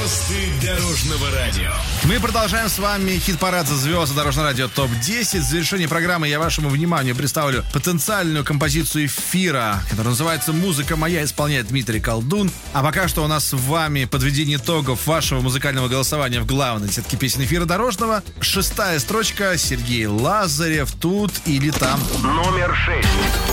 Звезды дорожного радио. Мы продолжаем с вами хит-парад за звезды дорожного радио ТОП-10. В завершении программы я вашему вниманию представлю потенциальную композицию эфира, которая называется «Музыка моя», исполняет Дмитрий Колдун. А пока что у нас с вами подведение итогов вашего музыкального голосования в главной десятке песен эфира дорожного. 6-я строчка: Сергей Лазарев, «Тут или там». Номер 6.